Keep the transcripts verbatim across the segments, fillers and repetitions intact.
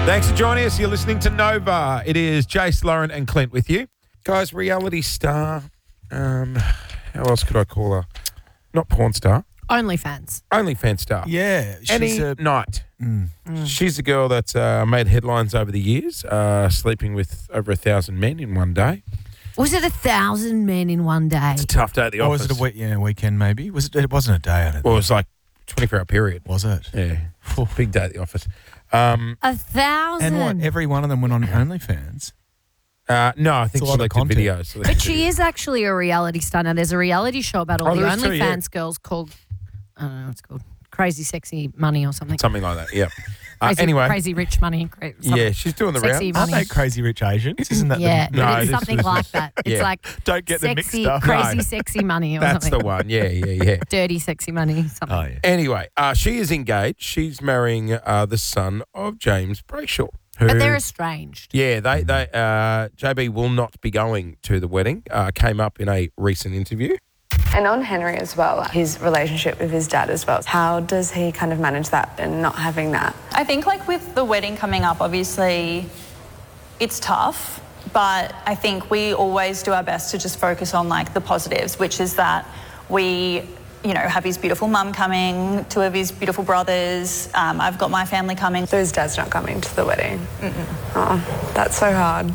Thanks for joining us. You're listening to Nova. It is Jace, Lauren and Clint with you. Guys, reality star. Um, how else could I call her? Not porn star. OnlyFans. OnlyFans star. Yeah. She's Any a, night. mm. Mm. She's a girl that's uh, made headlines over the years, uh, sleeping with over a thousand men in one day. Was it a thousand men in one day? It's a tough day at the Or office. was it a week, yeah, weekend maybe? Was it? It wasn't a day. I don't Well, it think. was like twenty-four hour period. Was it? Yeah. Big day at the office. Um, A thousand. And what? Every one of them went on OnlyFans. uh, no, I think It's a lot of selected content. videos. selected But she videos. is actually a reality star. Now, there's a reality show about all Oh, the there is too, OnlyFans yeah. girls called, I don't know what it's called, Crazy Sexy Money or something. Something like that, yeah. Uh, Crazy, anyway, Crazy Rich Money. cra- something. yeah, she's doing the Sexy rounds. Aren't money. they crazy rich Asians? Isn't that Yeah, the... No, but it's this something is- like that. It's yeah. like Don't get the mixed sexy, up. crazy No. sexy money or That's something. the one, yeah, yeah, yeah. Dirty sexy money, something. Oh, yeah. Anyway, uh, she is engaged. She's marrying uh, the son of James Brayshaw. Who, But they're estranged. yeah, they they uh, J B will not be going to the wedding. Uh, came up in a recent interview. And on Henry as well, his relationship with his dad as well. How does he kind of manage that and not having that? I think like with the wedding coming up, obviously it's tough, but I think we always do our best to just focus on like the positives, which is that we, you know, have his beautiful mum coming, two of his beautiful brothers. Um, I've got my family coming. So his dad's not coming to the wedding. Mm-mm. Oh, that's so hard.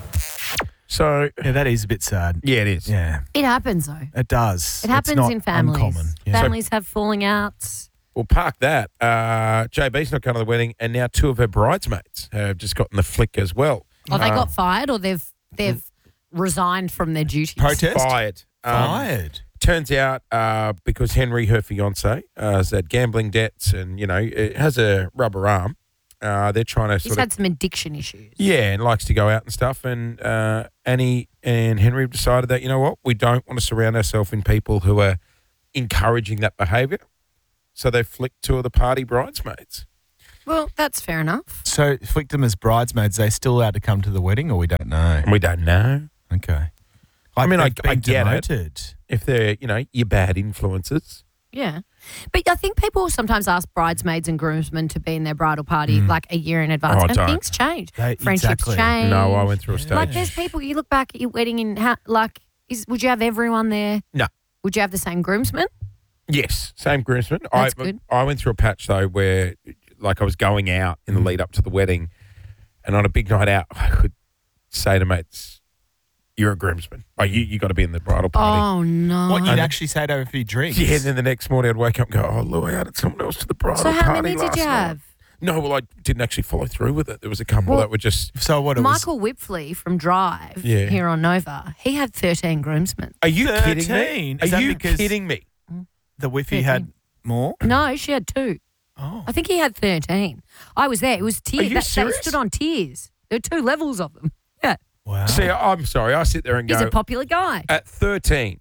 So Yeah, that is a bit sad. yeah, it is. Yeah, It happens, though. it does. It happens it's not in families. Uncommon. Yeah. Families have falling outs. We'll park that. Uh, J B's not going to the wedding, and now two of her bridesmaids have just gotten the flick as well. Or they Uh, got fired, or they've they've resigned from their duties. Protest? fired. Um, Fired. Turns out, uh, because Henry, her fiance, uh, has had gambling debts, and you know, it has a rubber arm. Uh, they're trying to He's sort of had some addiction issues. yeah, and likes to go out and stuff. And uh, Annie and Henry have decided that you know what, we don't want to surround ourselves in people who are encouraging that behaviour. So they flicked two of the party bridesmaids. Well, that's fair enough. So, flicked them as bridesmaids, they still allowed to come to the wedding, or we don't know? We don't know Okay. I mean, I- they've been I get it. demoted. if they're you know your bad influences. Yeah. But I think people sometimes ask bridesmaids and groomsmen to be in their bridal party like a year in advance. Oh, and don't. things change. They- Friendships exactly. change. No, I went through a stage. Like there's people, you look back at your wedding and how, like, is would you have everyone there? No. Would you have the same groomsmen? Yes, same groomsmen. That's I good. I went through a patch though where like I was going out in the lead up to the wedding, and on a big night out, I could say to mates, "You're a groomsman. Oh, you you got to be in the bridal party." Oh, no. What, you'd And- actually say it over a few drinks? Yeah, and then the next morning I'd wake up and go, "Oh, Lou, I added someone else to the bridal So how party many did last you night." have? No, well, I didn't actually follow through with it. There was a couple Well- that were just. So what, it was... Michael Whipfley from Drive Yeah. here on Nova, he had thirteen groomsmen. Are you kidding me? thirteen? Are Is that you because- kidding me? The Whiffy had more? No, she had two. Oh. I think he had thirteen. I was there. It was tiers. you That, they serious? stood on tiers. There were two levels of them. Yeah. Wow. See, I'm sorry. I sit there and He's go a popular guy. at thirteen.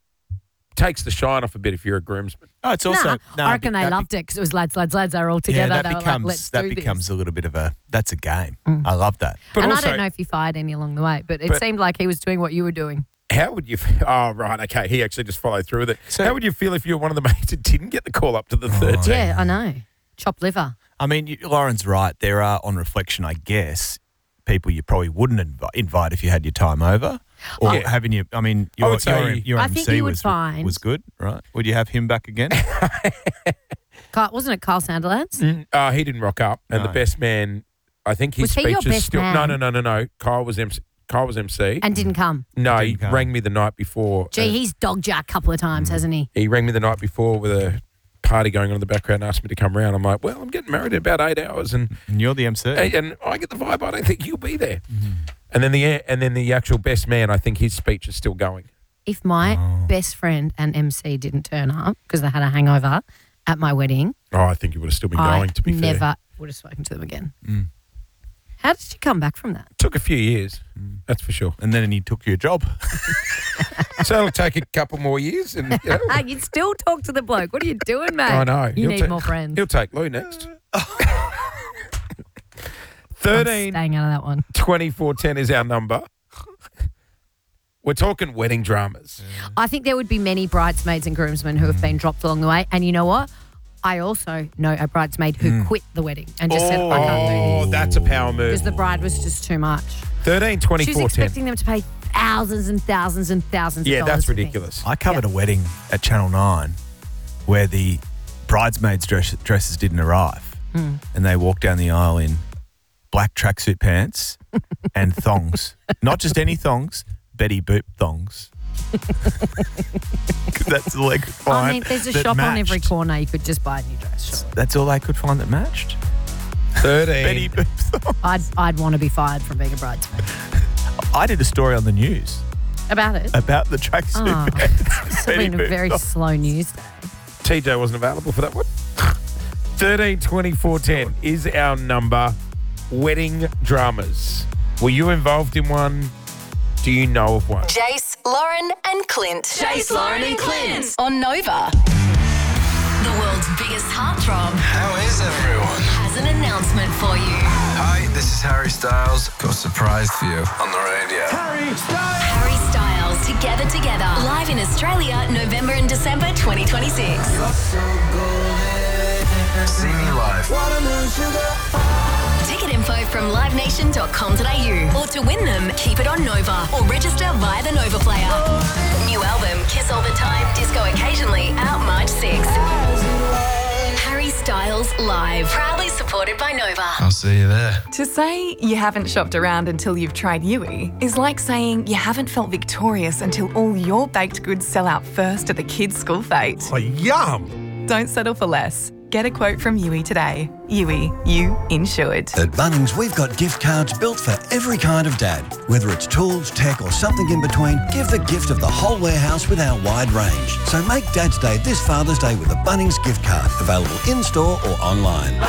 Takes the shine off a bit if you're a groomsman. Oh, it's also... nah, no, I reckon they that be- loved it because it was lads, lads, lads. They were all together. Yeah, that they were becomes, like, let's that do becomes this. a little bit of a... That's a game. Mm. I love that. But and also, I don't know if he fired any along the way, but it But- seemed like he was doing what you were doing. how would you? Oh, right. Okay, he actually just followed through with it. So- how would you feel if you were one of the mates that didn't get the call up to the thirteen? Yeah, I know. Chopped liver. I mean, you, Lauren's right. There are, on reflection, I guess, people you probably wouldn't invi- invite if you had your time over. Or Yeah. having your... I mean, your, would say- your, your I M C think you would was, find- was good, right? Would you have him back again? Kyle, wasn't it Kyle Sandilands? Mm, uh, he didn't rock up, and No. the best man. I think his Was he speech your is best still. man? No, no, no, no, no. Kyle was M C. Kyle was M C. And didn't come. no, he Didn't come. rang me the night before. Gee, uh, he's dogged you a couple of times, hasn't he? he rang me the night before with a party going on in the background and asked me to come round. I'm like, well, I'm getting married in about eight hours, and And you're the M C. and I get the vibe. I don't think you'll be there. And then the and then the actual best man. I think his speech is still going. If my Oh. best friend and M C didn't turn up because they had a hangover at my wedding, Oh, I think he would have still been I going. To be never fair, would have spoken to them again. Mm. How did you come back from that? took a few years. That's for sure. And then he took your job. So it'll take a couple more years, and you know, Ah, you'd still talk to the bloke. What are you doing, mate? I know. You He'll need ta- more friends. He'll take Lou next. I'm Thirteen. staying out of that one. twenty-four ten is our number. We're talking wedding dramas. I think there would be many bridesmaids and groomsmen who have been dropped along the way. And you know what? I also know a bridesmaid who Mm. quit the wedding and just said, I can't do Oh, this. that's a power move. Because the bride was just too much. thirteen, twenty, She's four, ten. expecting them to pay thousands and thousands and thousands Yeah, of dollars. that's for things. ridiculous. I covered Yeah. a wedding at Channel nine where the bridesmaids' dress, dresses didn't arrive. Mm. And they walked down the aisle in black tracksuit pants and thongs. Not just any thongs, Betty Boop thongs. 'Cause that's all they could find. I mean, there's a that shop on every matched. corner. You could just buy a new dress. Sure. That's all they could find that matched. thirteen. Betty Boop thongs. I'd, I'd want to be fired from being a bridesmaid. I did a story on the news About it. about the tracksuit Oh, pants. It's Betty been a Boop very thongs. slow news day. T J wasn't available for that one. thirteen, twenty, four, ten is our number. Wedding dramas. Were you involved in one? Do you know of one? Jace, Lauren, and Clint. Jace, Lauren, and Clint on Nova. The world's biggest heartthrob How is everyone? has an announcement for you. Hi, this is Harry Styles. Got a surprise for you on the radio. Harry Styles, Together Together, live in Australia, November and December twenty twenty-six. See me live. Ticket info from live nation dot com dot a u. Or to win them, keep it on Nova or register via the Nova player. New album, Kiss All the Time, Disco Occasionally, out March sixth. Harry Styles Live, proudly supported by Nova. I'll see you there. To say you haven't shopped around until you've tried Yui is like saying you haven't felt victorious until all your baked goods sell out first at the kids' school fete. Oh, yum. Don't settle for less. Get a quote from Yui today. Yui, you insured. At Bunnings, we've got gift cards built for every kind of dad. Whether it's tools, tech or something in between, give the gift of the whole warehouse with our wide range. So make Dad's Day this Father's Day with a Bunnings gift card, available in-store or online.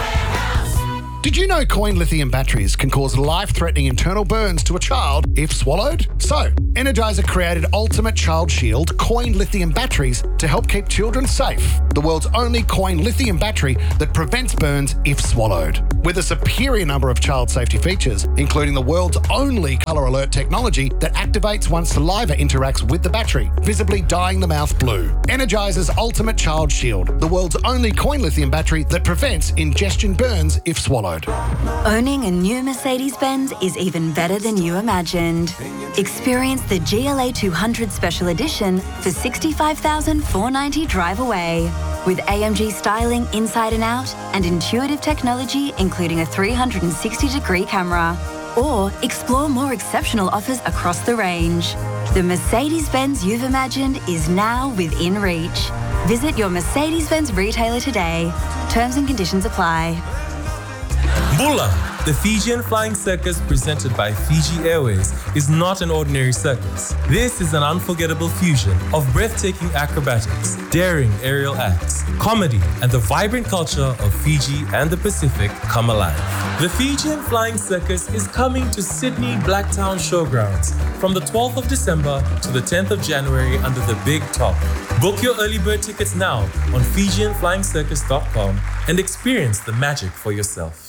Did you know coin lithium batteries can cause life-threatening internal burns to a child if swallowed? So, Energizer created Ultimate Child Shield coin lithium batteries to help keep children safe. The world's only coin lithium battery that prevents burns if swallowed. With a superior number of child safety features, including the world's only color alert technology that activates once saliva interacts with the battery, visibly dyeing the mouth blue. Energizer's Ultimate Child Shield, the world's only coin lithium battery that prevents ingestion burns if swallowed. Owning a new Mercedes-Benz is even better than you imagined. Experience the G L A two hundred Special Edition for sixty-five thousand four hundred ninety dollars drive away. With A M G styling inside and out and intuitive technology including a three hundred sixty degree camera. Or explore more exceptional offers across the range. The Mercedes-Benz you've imagined is now within reach. Visit your Mercedes-Benz retailer today. Terms and conditions apply. Bula, the Fijian Flying Circus presented by Fiji Airways, is not an ordinary circus. This is an unforgettable fusion of breathtaking acrobatics, daring aerial acts, comedy, and the vibrant culture of Fiji and the Pacific come alive. The Fijian Flying Circus is coming to Sydney Blacktown Showgrounds from the twelfth of December to the tenth of January under the Big Top. Book your early bird tickets now on Fijian Flying Circus dot com and experience the magic for yourself.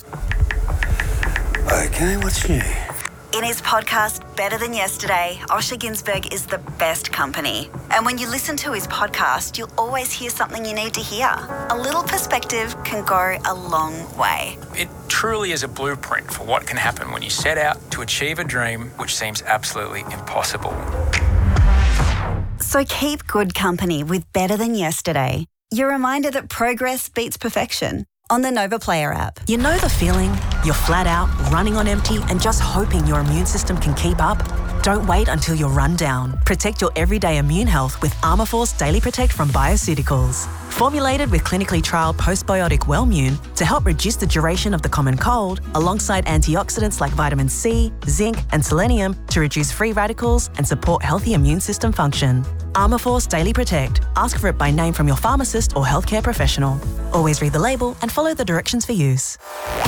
Okay, what's new? In his podcast, Better Than Yesterday, Osher Ginsberg is the best company. And when you listen to his podcast, you'll always hear something you need to hear. A little perspective can go a long way. It truly is a blueprint for what can happen when you set out to achieve a dream which seems absolutely impossible. So keep good company with Better Than Yesterday. Your reminder that progress beats perfection. On the Nova Player app. You know the feeling? You're flat out, running on empty, and just hoping your immune system can keep up? Don't wait until you're run down. Protect your everyday immune health with Armourforce Daily Protect from Bioceuticals. Formulated with clinically trialled postbiotic Wellmune to help reduce the duration of the common cold, alongside antioxidants like vitamin C, zinc, and selenium to reduce free radicals and support healthy immune system function. Armourforce Daily Protect. Ask for it by name from your pharmacist or healthcare professional. Always read the label and follow the directions for use.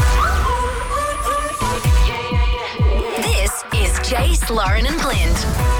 This is Jace, Lauren, and Clint.